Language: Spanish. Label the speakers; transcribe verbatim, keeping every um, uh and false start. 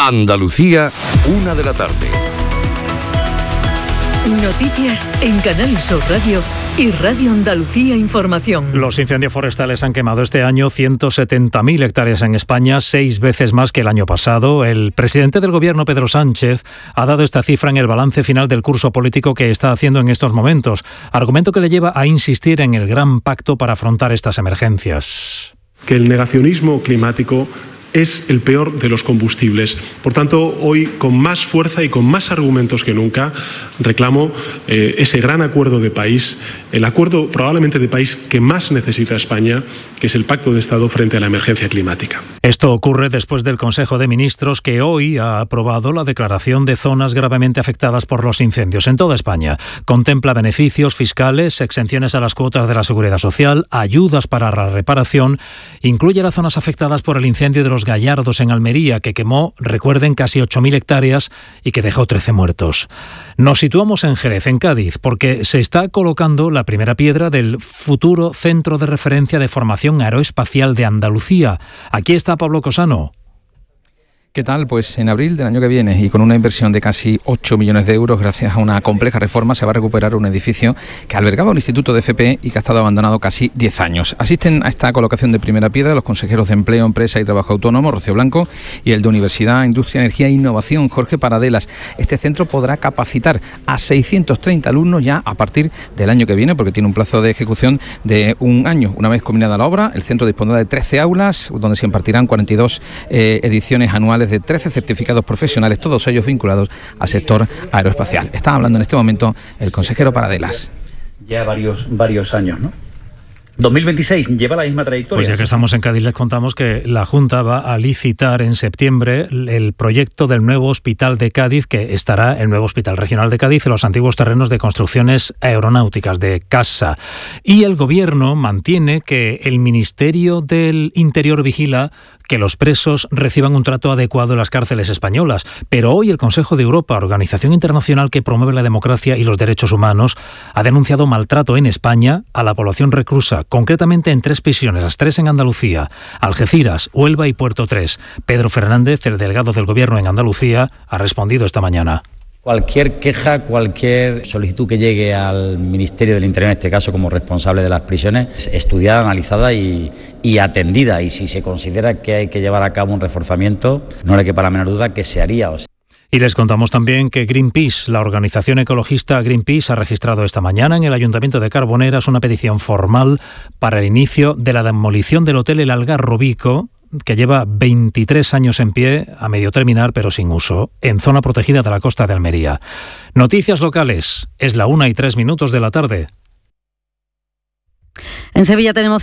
Speaker 1: Andalucía, una de la tarde.
Speaker 2: Noticias en Canal Sur Radio y Radio Andalucía Información.
Speaker 3: Los incendios forestales han quemado este año ciento setenta mil hectáreas en España, seis veces más que el año pasado. El presidente del Gobierno, Pedro Sánchez, ha dado esta cifra en el balance final del curso político que está haciendo en estos momentos, argumento que le lleva a insistir en el gran pacto para afrontar estas emergencias.
Speaker 4: Que el negacionismo climático es el peor de los combustibles. Por tanto, hoy, con más fuerza y con más argumentos que nunca, reclamo eh, ese gran acuerdo de país, el acuerdo probablemente de país que más necesita España, que es el Pacto de Estado frente a la emergencia climática.
Speaker 3: Esto ocurre después del Consejo de Ministros, que hoy ha aprobado la declaración de zonas gravemente afectadas por los incendios en toda España. Contempla beneficios fiscales, exenciones a las cuotas de la Seguridad Social, ayudas para la reparación, incluye las zonas afectadas por el incendio de los Gallardos en Almería, que quemó, recuerden, casi ocho mil hectáreas y que dejó trece muertos. Nos situamos en Jerez, en Cádiz, porque se está colocando la primera piedra del futuro Centro de Referencia de Formación Aeroespacial de Andalucía. Aquí está Pablo Cosano.
Speaker 5: ¿Qué tal? Pues en abril del año que viene y con una inversión de casi ocho millones de euros, gracias a una compleja reforma, se va a recuperar un edificio que albergaba un instituto de F P y que ha estado abandonado casi diez años. Asisten a esta colocación de primera piedra los consejeros de Empleo, Empresa y Trabajo Autónomo, Rocío Blanco, y el de Universidad, Industria, Energía e Innovación, Jorge Paradelas. Este centro podrá capacitar a seiscientos treinta alumnos ya a partir del año que viene, porque tiene un plazo de ejecución de un año. Una vez culminada la obra, el centro dispondrá de trece aulas, donde se impartirán cuarenta y dos eh, ediciones anuales de trece certificados profesionales, todos ellos vinculados al sector aeroespacial. Está hablando en este momento el consejero Paradelas.
Speaker 6: Ya varios, varios años, ¿no? dos mil veintiséis lleva la misma trayectoria.
Speaker 3: Pues ya que estamos en Cádiz, les contamos que la Junta va a licitar en septiembre el proyecto del nuevo hospital de Cádiz, que estará el nuevo Hospital Regional de Cádiz en los antiguos terrenos de construcciones aeronáuticas de Casa. Y el Gobierno mantiene que el Ministerio del Interior vigila que los presos reciban un trato adecuado en las cárceles españolas. Pero hoy el Consejo de Europa, organización internacional que promueve la democracia y los derechos humanos, ha denunciado maltrato en España a la población reclusa, concretamente en tres prisiones, las tres en Andalucía, Algeciras, Huelva y Puerto tres. Pedro Fernández, el delegado del Gobierno en Andalucía, ha respondido esta mañana.
Speaker 6: Cualquier queja, cualquier solicitud que llegue al Ministerio del Interior, en este caso como responsable de las prisiones, es estudiada, analizada y, y atendida. Y si se considera que hay que llevar a cabo un reforzamiento, no le quepa la menor duda que se haría.
Speaker 3: Y les contamos también que Greenpeace, la organización ecologista Greenpeace, ha registrado esta mañana en el Ayuntamiento de Carboneras una petición formal para el inicio de la demolición del Hotel El Algarrobico, que lleva veintitrés años en pie, a medio terminar pero sin uso, en zona protegida de la costa de Almería. Noticias locales, es la una y tres minutos de la tarde.
Speaker 7: En Sevilla tenemos